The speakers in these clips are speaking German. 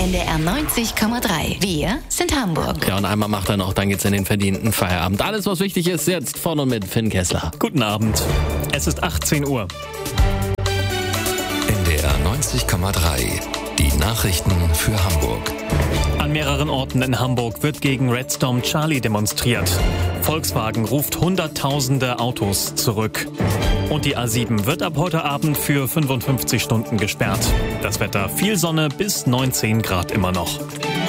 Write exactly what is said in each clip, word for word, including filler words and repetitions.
N D R neunzig Komma drei. Wir sind Hamburg. Ja, und einmal macht er noch, dann geht's in den verdienten Feierabend. Alles, was wichtig ist, jetzt von und mit Finn Kessler. Guten Abend. Es ist achtzehn Uhr. N D R neunzig Komma drei. Die Nachrichten für Hamburg. An mehreren Orten in Hamburg wird gegen Red Storm Charlie demonstriert. Volkswagen ruft Hunderttausende Autos zurück. Und die A sieben wird ab heute Abend für fünfundfünfzig Stunden gesperrt. Das Wetter: viel Sonne bis neunzehn Grad immer noch.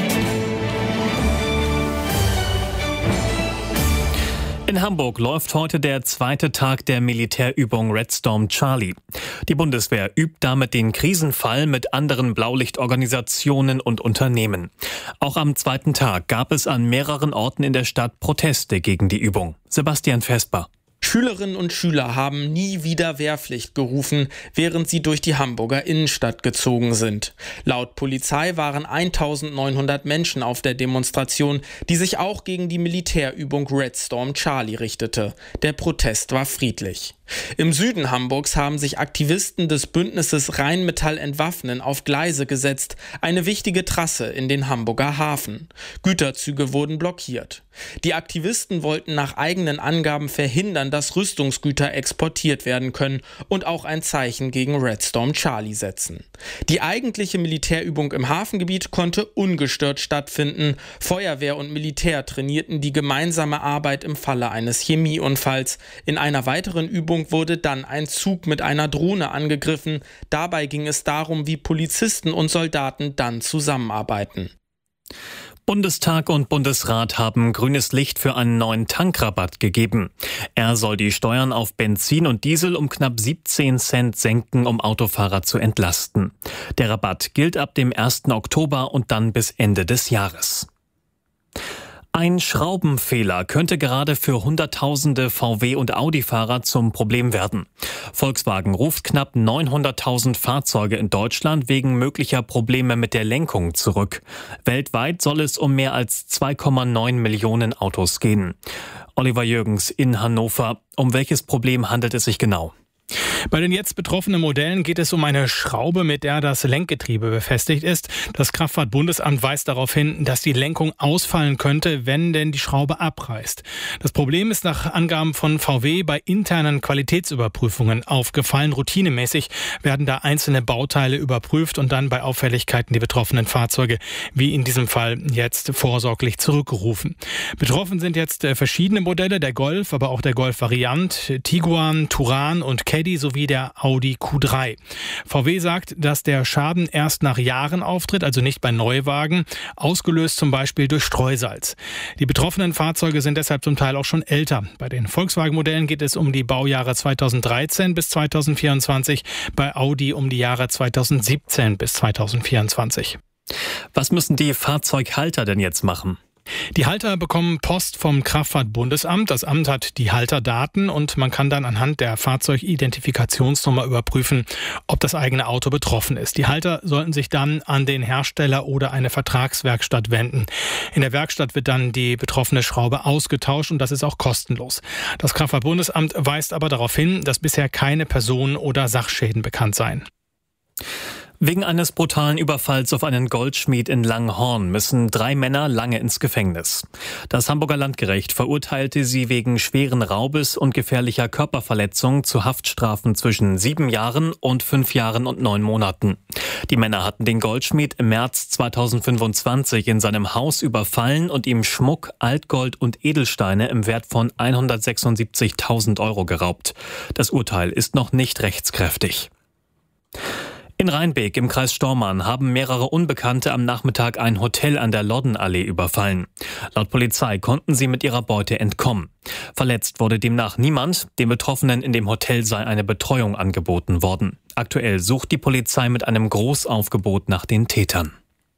In Hamburg läuft heute der zweite Tag der Militärübung Red Storm Charlie. Die Bundeswehr übt damit den Krisenfall mit anderen Blaulichtorganisationen und Unternehmen. Auch am zweiten Tag gab es an mehreren Orten in der Stadt Proteste gegen die Übung. Sebastian Vesper. Schülerinnen und Schüler haben nie wieder Wehrpflicht gerufen, während sie durch die Hamburger Innenstadt gezogen sind. Laut Polizei waren eintausendneunhundert Menschen auf der Demonstration, die sich auch gegen die Militärübung Red Storm Charlie richtete. Der Protest war friedlich. Im Süden Hamburgs haben sich Aktivisten des Bündnisses Rheinmetall Entwaffnen auf Gleise gesetzt, eine wichtige Trasse in den Hamburger Hafen. Güterzüge wurden blockiert. Die Aktivisten wollten nach eigenen Angaben verhindern, dass Rüstungsgüter exportiert werden können und auch ein Zeichen gegen Red Storm Charlie setzen. Die eigentliche Militärübung im Hafengebiet konnte ungestört stattfinden. Feuerwehr und Militär trainierten die gemeinsame Arbeit im Falle eines Chemieunfalls. In einer weiteren Übung wurde dann ein Zug mit einer Drohne angegriffen. Dabei ging es darum, wie Polizisten und Soldaten dann zusammenarbeiten. Bundestag und Bundesrat haben grünes Licht für einen neuen Tankrabatt gegeben. Er soll die Steuern auf Benzin und Diesel um knapp siebzehn Cent senken, um Autofahrer zu entlasten. Der Rabatt gilt ab dem ersten Oktober und dann bis Ende des Jahres. Ein Schraubenfehler könnte gerade für Hunderttausende V W- und Audi-Fahrer zum Problem werden. Volkswagen ruft knapp neunhunderttausend Fahrzeuge in Deutschland wegen möglicher Probleme mit der Lenkung zurück. Weltweit soll es um mehr als zwei Komma neun Millionen Autos gehen. Oliver Jürgens in Hannover. Um welches Problem handelt es sich genau? Bei den jetzt betroffenen Modellen geht es um eine Schraube, mit der das Lenkgetriebe befestigt ist. Das Kraftfahrtbundesamt weist darauf hin, dass die Lenkung ausfallen könnte, wenn denn die Schraube abreißt. Das Problem ist nach Angaben von V W bei internen Qualitätsüberprüfungen aufgefallen. Routinemäßig werden da einzelne Bauteile überprüft und dann bei Auffälligkeiten die betroffenen Fahrzeuge, wie in diesem Fall, jetzt vorsorglich zurückgerufen. Betroffen sind jetzt verschiedene Modelle, der Golf, aber auch der Golf-Variant, Tiguan, Touran und Caddy sowie der Audi Q drei. V W sagt, dass der Schaden erst nach Jahren auftritt, also nicht bei Neuwagen, ausgelöst zum Beispiel durch Streusalz. Die betroffenen Fahrzeuge sind deshalb zum Teil auch schon älter. Bei den Volkswagen-Modellen geht es um die Baujahre zweitausenddreizehn bis zweitausendvierundzwanzig, bei Audi um die Jahre zweitausendsiebzehn bis zweitausendvierundzwanzig. Was müssen die Fahrzeughalter denn jetzt machen? Die Halter bekommen Post vom Kraftfahrtbundesamt. Das Amt hat die Halterdaten und man kann dann anhand der Fahrzeugidentifikationsnummer überprüfen, ob das eigene Auto betroffen ist. Die Halter sollten sich dann an den Hersteller oder eine Vertragswerkstatt wenden. In der Werkstatt wird dann die betroffene Schraube ausgetauscht und das ist auch kostenlos. Das Kraftfahrtbundesamt weist aber darauf hin, dass bisher keine Personen- oder Sachschäden bekannt seien. Wegen eines brutalen Überfalls auf einen Goldschmied in Langhorn müssen drei Männer lange ins Gefängnis. Das Hamburger Landgericht verurteilte sie wegen schweren Raubes und gefährlicher Körperverletzung zu Haftstrafen zwischen sieben Jahren und fünf Jahren und neun Monaten. Die Männer hatten den Goldschmied im März zweitausendfünfundzwanzig in seinem Haus überfallen und ihm Schmuck, Altgold und Edelsteine im Wert von hundertsechsundsiebzigtausend Euro geraubt. Das Urteil ist noch nicht rechtskräftig. In Rheinbeek im Kreis Stormarn haben mehrere Unbekannte am Nachmittag ein Hotel an der Loddenallee überfallen. Laut Polizei konnten sie mit ihrer Beute entkommen. Verletzt wurde demnach niemand. Den Betroffenen in dem Hotel sei eine Betreuung angeboten worden. Aktuell sucht die Polizei mit einem Großaufgebot nach den Tätern.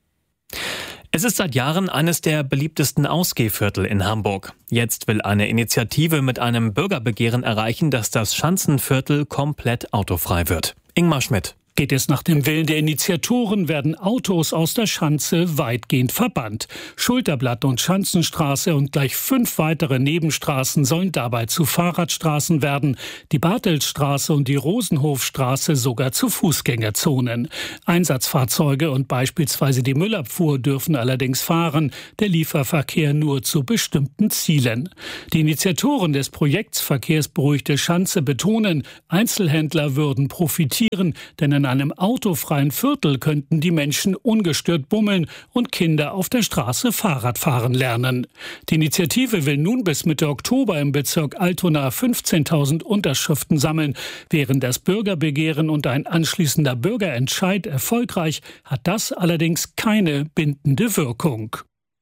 Es ist seit Jahren eines der beliebtesten Ausgehviertel in Hamburg. Jetzt will eine Initiative mit einem Bürgerbegehren erreichen, dass das Schanzenviertel komplett autofrei wird. Ingmar Schmidt. Geht es nach dem Willen der Initiatoren, werden Autos aus der Schanze weitgehend verbannt. Schulterblatt und Schanzenstraße und gleich fünf weitere Nebenstraßen sollen dabei zu Fahrradstraßen werden. Die Bartelstraße und die Rosenhofstraße sogar zu Fußgängerzonen. Einsatzfahrzeuge und beispielsweise die Müllabfuhr dürfen allerdings fahren, der Lieferverkehr nur zu bestimmten Zielen. Die Initiatoren des Projekts Verkehrsberuhigte Schanze betonen, Einzelhändler würden profitieren, denn in einem autofreien Viertel könnten die Menschen ungestört bummeln und Kinder auf der Straße Fahrrad fahren lernen. Die Initiative will nun bis Mitte Oktober im Bezirk Altona fünfzehntausend Unterschriften sammeln. Wären das Bürgerbegehren und ein anschließender Bürgerentscheid erfolgreich, hat das allerdings keine bindende Wirkung.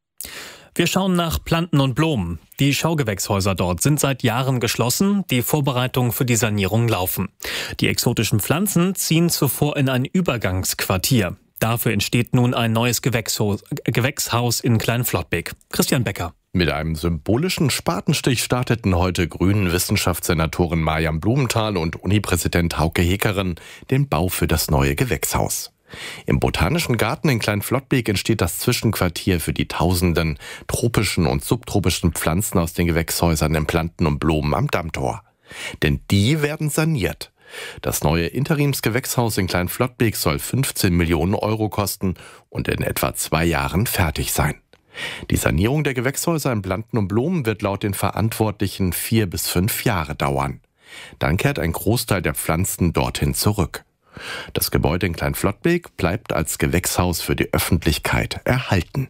Wir schauen nach Planten und Blumen. Die Schaugewächshäuser dort sind seit Jahren geschlossen. Die Vorbereitungen für die Sanierung laufen. Die exotischen Pflanzen ziehen zuvor in ein Übergangsquartier. Dafür entsteht nun ein neues Gewächshaus, Gewächshaus in Kleinflottbek. Christian Becker. Mit einem symbolischen Spatenstich starteten heute Grünen Wissenschaftssenatorin Maryam Blumenthal und Unipräsident Hauke Hekeren den Bau für das neue Gewächshaus. Im Botanischen Garten in Kleinflottbek entsteht das Zwischenquartier für die tausenden tropischen und subtropischen Pflanzen aus den Gewächshäusern in Planten und Blumen am Dammtor. Denn die werden saniert. Das neue Interimsgewächshaus in Kleinflottbek soll fünfzehn Millionen Euro kosten und in etwa zwei Jahren fertig sein. Die Sanierung der Gewächshäuser in Planten und Blumen wird laut den Verantwortlichen vier bis fünf Jahre dauern. Dann kehrt ein Großteil der Pflanzen dorthin zurück. Das Gebäude in Kleinflottbek bleibt als Gewächshaus für die Öffentlichkeit erhalten.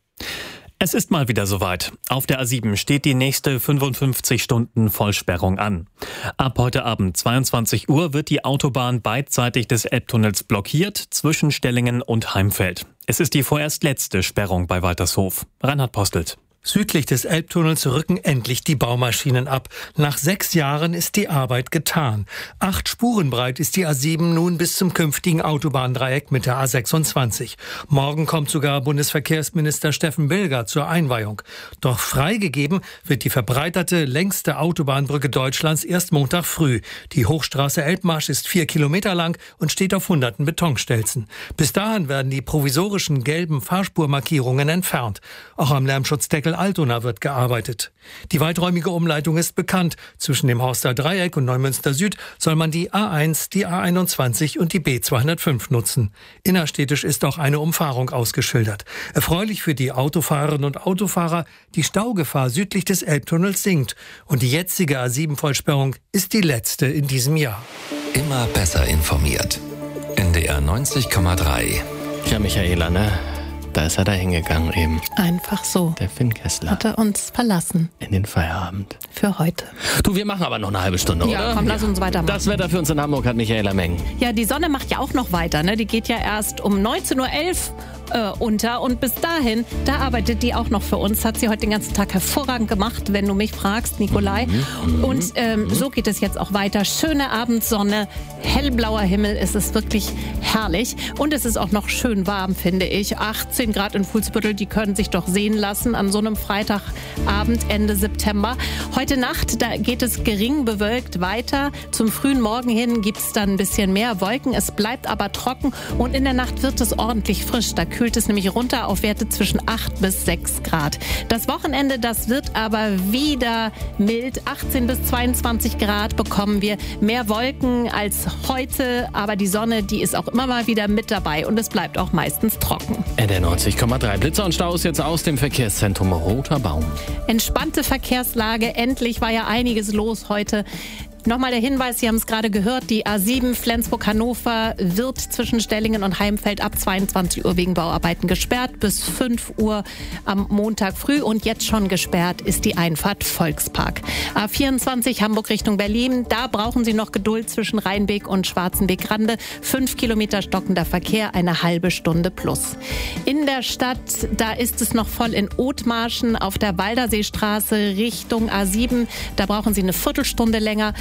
Es ist mal wieder soweit. Auf der A sieben steht die nächste fünfundfünfzig Stunden Vollsperrung an. Ab heute Abend zweiundzwanzig Uhr wird die Autobahn beidseitig des Elbtunnels blockiert zwischen Stellingen und Heimfeld. Es ist die vorerst letzte Sperrung bei Waltershof. Reinhard Postelt. Südlich des Elbtunnels rücken endlich die Baumaschinen ab. Nach sechs Jahren ist die Arbeit getan. Acht Spuren breit ist die A sieben nun bis zum künftigen Autobahndreieck mit der A sechsundzwanzig. Morgen kommt sogar Bundesverkehrsminister Steffen Bilger zur Einweihung. Doch freigegeben wird die verbreiterte, längste Autobahnbrücke Deutschlands erst Montag früh. Die Hochstraße Elbmarsch ist vier Kilometer lang und steht auf hunderten Betonstelzen. Bis dahin werden die provisorischen gelben Fahrspurmarkierungen entfernt. Auch am Lärmschutzdeckel Altona wird gearbeitet. Die weiträumige Umleitung ist bekannt. Zwischen dem Horster Dreieck und Neumünster Süd soll man die A eins, die A einundzwanzig und die B zweihundertfünf nutzen. Innerstädtisch ist auch eine Umfahrung ausgeschildert. Erfreulich für die Autofahrerinnen und Autofahrer, die Staugefahr südlich des Elbtunnels sinkt. Und die jetzige A sieben Vollsperrung ist die letzte in diesem Jahr. Immer besser informiert. N D R neunzig Komma drei. Ja, Michaela, ne? Da ist er da hingegangen eben. Einfach so. Der Finn Kessler. Hat er uns verlassen. In den Feierabend. Für heute. Du, wir machen aber noch eine halbe Stunde, ja, oder? Ja, komm, lass uns weitermachen. Das Wetter für uns in Hamburg hat Michaela Meng. Ja, die Sonne macht ja auch noch weiter, ne? Die geht ja erst um neunzehn Uhr elf äh, unter und bis dahin, da arbeitet die auch noch für uns. Hat sie heute den ganzen Tag hervorragend gemacht, wenn du mich fragst, Nikolai. Mhm. Und ähm, mhm. so geht es jetzt auch weiter. Schöne Abendsonne, hellblauer Himmel, es ist wirklich herrlich. Und es ist auch noch schön warm, finde ich. achtzehn Grad in Fuhlsbüttel, die können sich doch sehen lassen an so einem Freitagabend Ende September. Heute Nacht, da geht es gering bewölkt weiter. Zum frühen Morgen hin gibt es dann ein bisschen mehr Wolken. Es bleibt aber trocken und in der Nacht wird es ordentlich frisch. Da kühlt es nämlich runter auf Werte zwischen acht bis sechs Grad. Das Wochenende, das wird aber wieder mild. achtzehn bis zweiundzwanzig Grad bekommen wir. Mehr Wolken als heute, aber die Sonne, die ist auch immer mal wieder mit dabei und es bleibt auch meistens trocken. N D R neunzig Komma drei. Blitzer und Staus jetzt aus dem Verkehrszentrum Roter Baum. Entspannte Verkehrslage. Endlich war ja einiges los heute. Nochmal der Hinweis, Sie haben es gerade gehört, die A sieben Flensburg-Hannover wird zwischen Stellingen und Heimfeld ab zweiundzwanzig Uhr wegen Bauarbeiten gesperrt. Bis fünf Uhr am Montag früh und jetzt schon gesperrt ist die Einfahrt Volkspark. A vierundzwanzig Hamburg Richtung Berlin, da brauchen Sie noch Geduld zwischen Rheinbeek und Schwarzenbeek-Rande. Fünf Kilometer stockender Verkehr, eine halbe Stunde plus. In der Stadt, da ist es noch voll in Othmarschen auf der Walderseestraße Richtung A sieben. Da brauchen Sie eine Viertelstunde länger.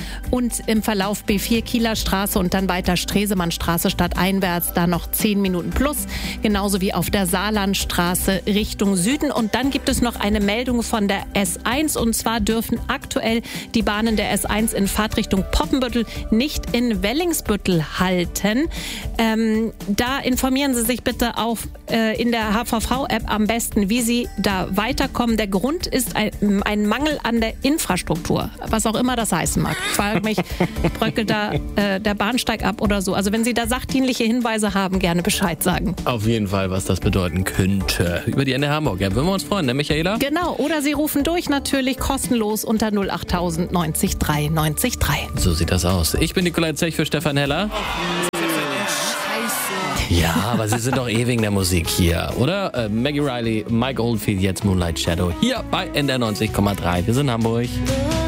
Und im Verlauf B vier Kieler Straße und dann weiter Stresemannstraße stadteinwärts da noch zehn Minuten plus. Genauso wie auf der Saarlandstraße Richtung Süden. Und dann gibt es noch eine Meldung von der S eins. Und zwar dürfen aktuell die Bahnen der S eins in Fahrtrichtung Poppenbüttel nicht in Wellingsbüttel halten. Ähm, da informieren Sie sich bitte auch äh, in der H V V-App am besten, wie Sie da weiterkommen. Der Grund ist ein, ein Mangel an der Infrastruktur, was auch immer das heißen mag. Ich frage mich, bröckelt da äh, der Bahnsteig ab oder so. Also wenn Sie da sachdienliche Hinweise haben, gerne Bescheid sagen. Auf jeden Fall, was das bedeuten könnte. Über die N R Hamburg, ja, würden wir uns freuen, ne Michaela? Genau, oder Sie rufen durch, natürlich kostenlos unter null acht tausend neunzig drei neunzig drei. So sieht das aus. Ich bin Nikolai Zech für Stefan Heller. Ja, aber Sie sind doch eh wegen der Musik hier, oder? Äh, Maggie Riley, Mike Oldfield, jetzt Moonlight Shadow. Hier bei N R neunzig Komma drei. Wir sind in Hamburg.